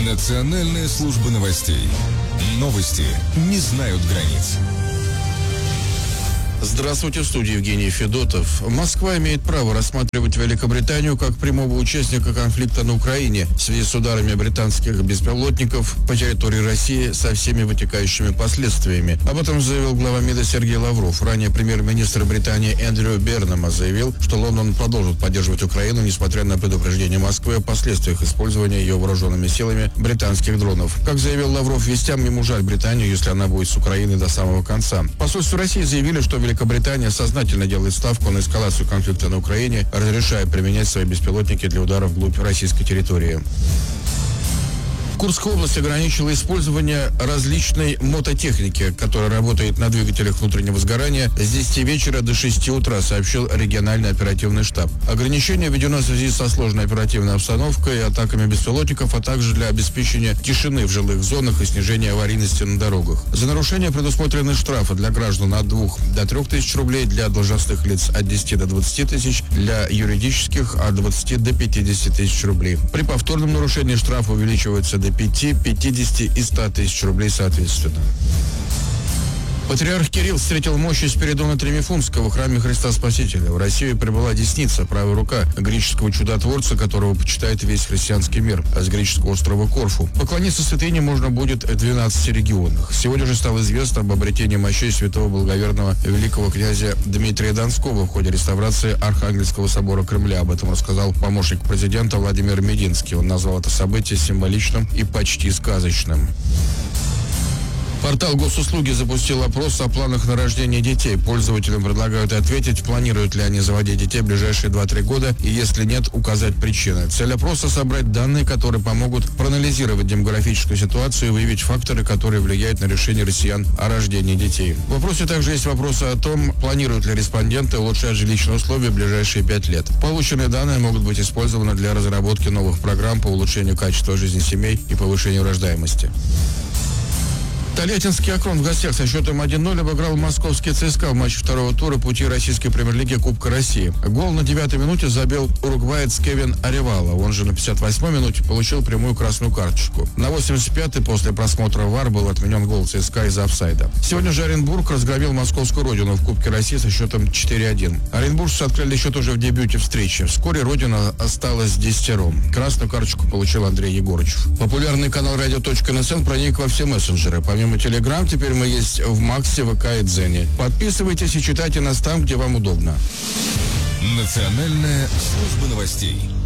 Национальная служба новостей. Новости не знают границ. Здравствуйте, в студии Евгений Федотов. Москва имеет право рассматривать Великобританию как прямого участника конфликта на Украине в связи с ударами британских беспилотников по территории России со всеми вытекающими последствиями. Об этом заявил глава МИДа Сергей Лавров. Ранее премьер-министр Британии Эндрю Бернема заявил, что Лондон продолжит поддерживать Украину, несмотря на предупреждение Москвы о последствиях использования ее вооруженными силами британских дронов. Как заявил Лавров, вестям ему жаль Британию, если она будет с Украиной до самого конца. В посольстве России заявили, что Великобритания сознательно делает ставку на эскалацию конфликта на Украине, разрешая применять свои беспилотники для ударов вглубь российской территории. Курская область ограничила использование различной мототехники, которая работает на двигателях внутреннего сгорания с 10 вечера до 6 утра, сообщил региональный оперативный штаб. Ограничение введено в связи со сложной оперативной обстановкой и атаками беспилотников, а также для обеспечения тишины в жилых зонах и снижения аварийности на дорогах. За нарушение предусмотрены штрафы для граждан от 2 до 3 тысяч рублей, для должностных лиц от 10 до 20 тысяч, для юридических от 20 до 50 тысяч рублей. При повторном нарушении штраф увеличивается до 5, 50 и 100 тысяч рублей соответственно. Патриарх Кирилл встретил мощи Спиридона Тремифунского в храме Христа Спасителя. В Россию прибыла десница, правая рука греческого чудотворца, которого почитает весь христианский мир, с греческого острова Корфу. Поклониться святыне можно будет в 12 регионах. Сегодня же стало известно об обретении мощей святого благоверного великого князя Дмитрия Донского в ходе реставрации Архангельского собора Кремля. Об этом рассказал помощник президента Владимир Мединский. Он назвал это событие символичным и почти сказочным. Портал Госуслуги запустил опрос о планах на рождение детей. Пользователям предлагают ответить, планируют ли они заводить детей в ближайшие 2-3 года, и если нет, указать причины. Цель опроса – собрать данные, которые помогут проанализировать демографическую ситуацию и выявить факторы, которые влияют на решение россиян о рождении детей. В вопросе также есть вопросы о том, планируют ли респонденты улучшать жилищные условия в ближайшие 5 лет. Полученные данные могут быть использованы для разработки новых программ по улучшению качества жизни семей и повышению рождаемости. Тольяттинский Акрон в гостях со счетом 1-0 обыграл московский ЦСКА в матче второго тура пути российской премьер-лиги Кубка России. Гол на 9-й минуте забил уругваец Кевин Аревало. Он же на 58-й минуте получил прямую красную карточку. На 85-й после просмотра ВАР был отменен гол ЦСКА из-за офсайда. Сегодня же Оренбург разгромил московскую родину в Кубке России со счетом 4-1. Оренбуржцы открыли счет уже в дебюте встречи. Вскоре родина осталась 10-0. Красную карточку получил Андрей Егорычев. Популярный канал Radio.NSN проник во все мессенджеры. Помимо Telegram, теперь мы есть в Максе, ВК и Дзене. Подписывайтесь и читайте нас там, где вам удобно. Национальная служба новостей.